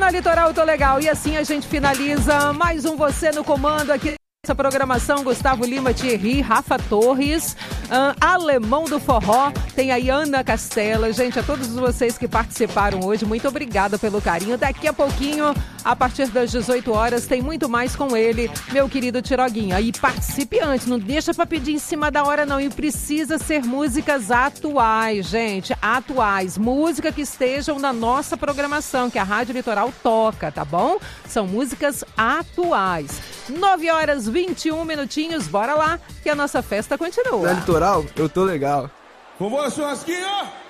na Litoral Tô Legal. E assim a gente finaliza mais um Você no Comando aqui. Essa programação, Gustavo Lima, Thierry, Rafa Torres, Alemão do Forró, tem aí Ana Castela. Gente, a todos vocês que participaram hoje, muito obrigada pelo carinho. Daqui a pouquinho, a partir das 18 horas, tem muito mais com ele, meu querido Tiroguinha. E participe antes, não deixa pra pedir em cima da hora não, e precisa ser músicas atuais, gente, atuais, música que estejam na nossa programação, que a Rádio Litoral toca, tá bom? São músicas atuais. 9h21, bora lá, que a nossa festa continua. Na Litoral, eu tô legal. Vovô Churrasquinho!